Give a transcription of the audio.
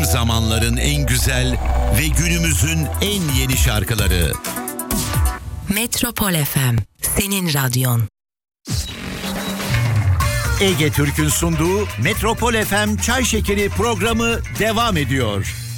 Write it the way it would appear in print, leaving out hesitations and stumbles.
Tüm zamanların en güzel ve günümüzün en yeni şarkıları. Metropol FM, senin radyon. Ege Türk'ün sunduğu Metropol FM Çay Şekeri programı devam ediyor.